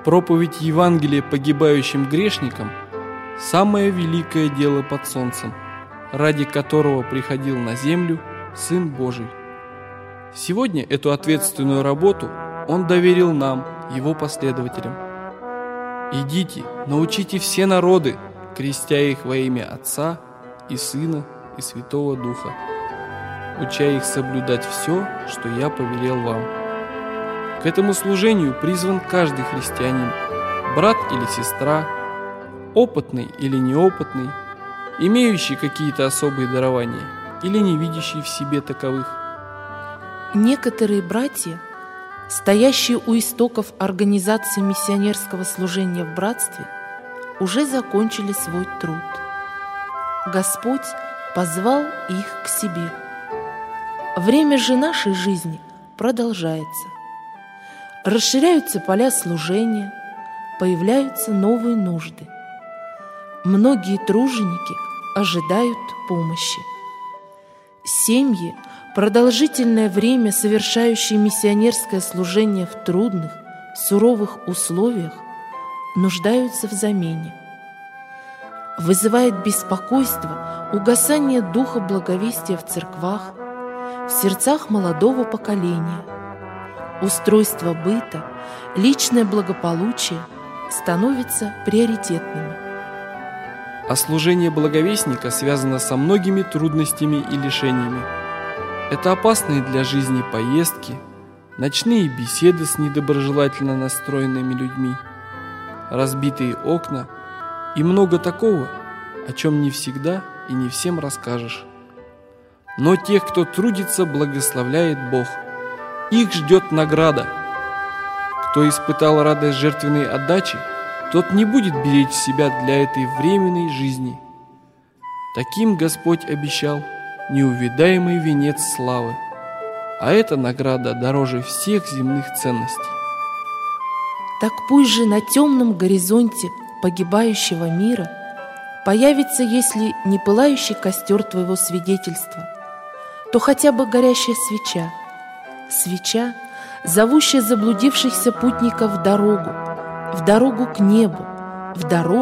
Проповедь Евангелия погибающим грешникам – самое великое дело под солнцем, ради которого приходил на землю Сын Божий. Сегодня эту ответственную работу Он доверил нам, Его последователям. «Идите, научите все народы, крестя их во имя Отца и Сына и Святого Духа, уча их соблюдать все, что я повелел вам». К этому служению призван каждый христианин, брат или сестра, опытный или неопытный, имеющий какие-то особые дарования или не видящий в себе таковых. Некоторые братья, стоящие у истоков организации миссионерского служения в братстве, уже закончили свой труд. Господь позвал их к себе. Время же нашей жизни продолжается. Расширяются поля служения, появляются новые нужды. Многие труженики ожидают помощи. Семьи, продолжительное время совершающие миссионерское служение в трудных, суровых условиях, нуждаются в замене. Вызывает беспокойство угасание духа благовестия в церквах, в сердцах молодого поколения. Устройство быта, личное благополучие становятся приоритетными. А служение благовестника связано со многими трудностями и лишениями. Это опасные для жизни поездки, ночные беседы с недоброжелательно настроенными людьми, разбитые окна и много такого, о чем не всегда и не всем расскажешь. Но тех, кто трудится, благословляет Бог. Их ждет награда. Кто испытал радость жертвенной отдачи, тот не будет беречь себя для этой временной жизни. Таким Господь обещал неувидаемый венец славы, а эта награда дороже всех земных ценностей. Так пусть же на темном горизонте погибающего мира появится, если не пылающий костер твоего свидетельства, то хотя бы горящая свеча, зовущая заблудившихся путников в дорогу к небу, в дорогу